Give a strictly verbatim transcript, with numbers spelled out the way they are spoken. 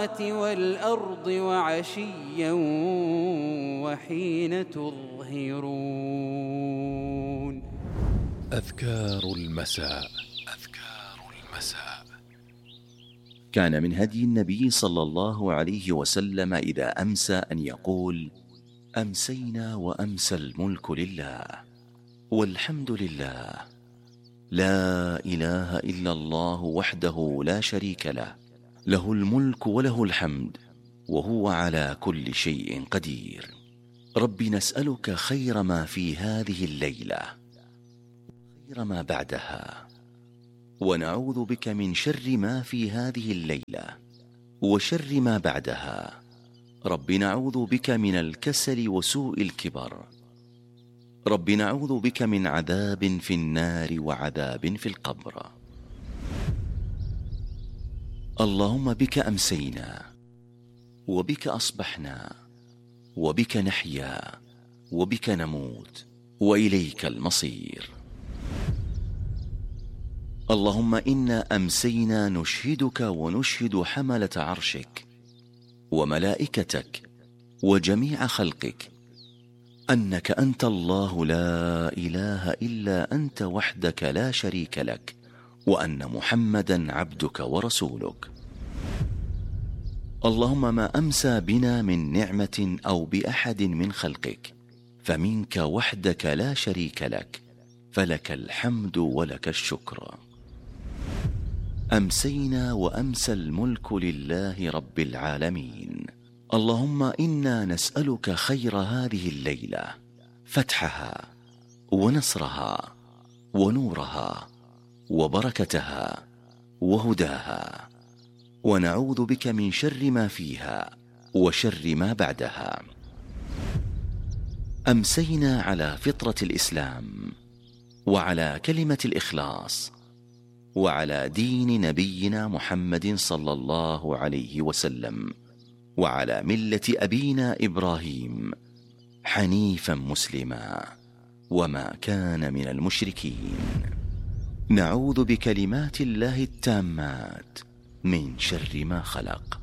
والأرض وعشيا وحين تظهرون. أذكار المساء. أذكار المساء. كان من هدي النبي صلى الله عليه وسلم إذا أمسى أن يقول: أمسينا وأمسى الملك لله والحمد لله، لا إله إلا الله وحده لا شريك له، له الملك وله الحمد وهو على كل شيء قدير. رب نسألك خير ما في هذه الليلة وخير ما بعدها، ونعوذ بك من شر ما في هذه الليلة وشر ما بعدها. رب نعوذ بك من الكسل وسوء الكبر. رب نعوذ بك من عذاب في النار وعذاب في القبر. اللهم بك أمسينا وبك أصبحنا وبك نحيا وبك نموت وإليك المصير. اللهم إنا أمسينا نشهدك ونشهد حملة عرشك وملائكتك وجميع خلقك أنك أنت الله لا إله إلا أنت وحدك لا شريك لك، وأن محمدا عبدك ورسولك. اللهم ما أمسى بنا من نعمة أو بأحد من خلقك فمنك وحدك لا شريك لك، فلك الحمد ولك الشكر. أمسينا وأمسى الملك لله رب العالمين. اللهم إنا نسألك خير هذه الليلة، فتحها ونصرها ونورها وبركتها وهداها، ونعوذ بك من شر ما فيها وشر ما بعدها. أمسينا على فطرة الإسلام وعلى كلمة الإخلاص وعلى دين نبينا محمد صلى الله عليه وسلم وعلى ملة أبينا إبراهيم حنيفا مسلما وما كان من المشركين. نعوذ بكلمات الله التامات من شر ما خلق.